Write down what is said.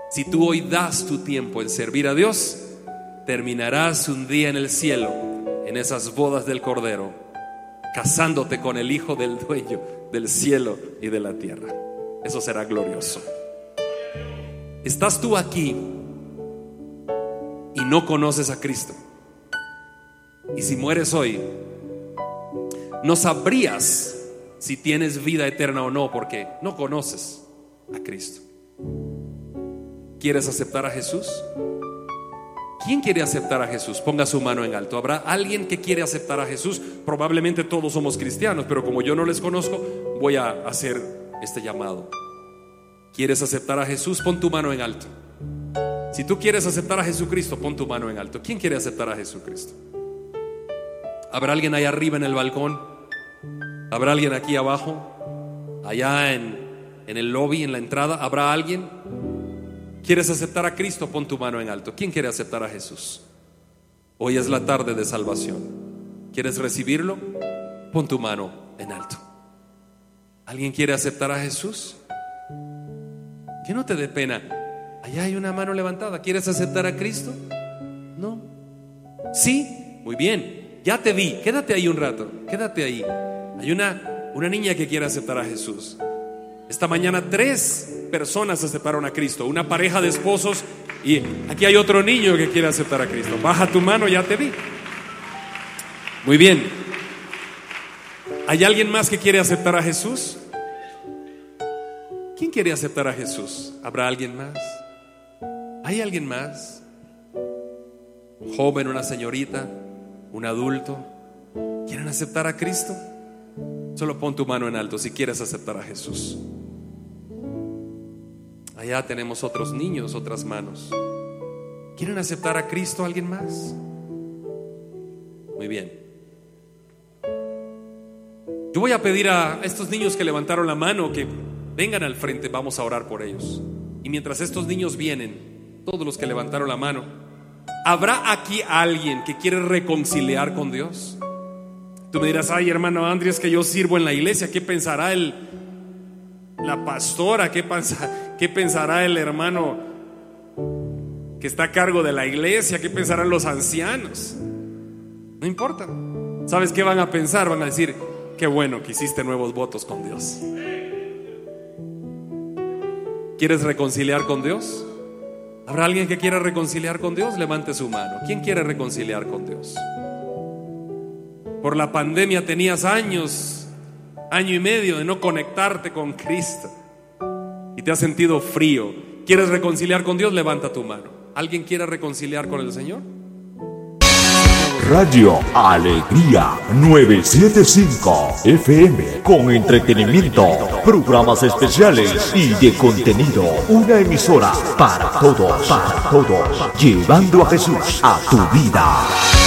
Si tú hoy das tu tiempo en servir a Dios, terminarás un día en el cielo, en esas bodas del Cordero, casándote con el Hijo del dueño del cielo y de la tierra. Eso será glorioso. ¿Estás tú aquí y no conoces a Cristo? Y si mueres hoy, no sabrías si tienes vida eterna o no, porque no conoces a Cristo. ¿Quieres aceptar a Jesús? ¿Quién quiere aceptar a Jesús? Ponga su mano en alto. ¿Habrá alguien que quiere aceptar a Jesús? Probablemente todos somos cristianos, pero como yo no les conozco, voy a hacer este llamado. ¿Quieres aceptar a Jesús? Pon tu mano en alto. Si tú quieres aceptar a Jesucristo, pon tu mano en alto. ¿Quién quiere aceptar a Jesucristo? ¿Habrá alguien ahí arriba en el balcón? ¿Habrá alguien aquí abajo? Allá en el lobby, en la entrada, ¿habrá alguien? ¿Quieres aceptar a Cristo? Pon tu mano en alto. ¿Quién quiere aceptar a Jesús? Hoy es la tarde de salvación. ¿Quieres recibirlo? Pon tu mano en alto. ¿Alguien quiere aceptar a Jesús? Que no te dé pena. Allá hay una mano levantada. ¿Quieres aceptar a Cristo? ¿No? ¿Sí? Muy bien. Ya te vi. Quédate ahí un rato. Quédate ahí. Hay una niña que quiere aceptar a Jesús. Esta mañana 3 personas aceptaron a Cristo. Una pareja de esposos. Y aquí hay otro niño que quiere aceptar a Cristo. Baja tu mano, ya te vi. Muy bien. ¿Hay alguien más que quiere aceptar a Jesús? ¿Quién quiere aceptar a Jesús? ¿Habrá alguien más? ¿Hay alguien más? ¿Un joven, una señorita, un adulto? ¿Quieren aceptar a Cristo? Solo pon tu mano en alto si quieres aceptar a Jesús. Allá tenemos otros niños, otras manos. ¿Quieren aceptar a Cristo? ¿Alguien más? Muy bien. Yo voy a pedir a estos niños que levantaron la mano que vengan al frente, vamos a orar por ellos. Y mientras estos niños vienen, todos los que levantaron la mano, ¿habrá aquí alguien que quiere reconciliar con Dios? Tú me dirás, ay hermano Andrés, que yo sirvo en la iglesia, ¿qué pensará la pastora? ¿Qué pensará el hermano que está a cargo de la iglesia? ¿Qué pensarán los ancianos? No importa. ¿Sabes qué van a pensar? Van a decir, qué bueno que hiciste nuevos votos con Dios. ¿Quieres reconciliar con Dios? ¿Habrá alguien que quiera reconciliar con Dios? Levante su mano. ¿Quién quiere reconciliar con Dios? Por la pandemia tenías año y medio de no conectarte con Cristo y te has sentido frío. ¿Quieres reconciliar con Dios? Levanta tu mano. ¿Alguien quiere reconciliar con el Señor? Radio Alegría 975 FM, con entretenimiento, programas especiales y de contenido. Una emisora para todos, llevando a Jesús a tu vida.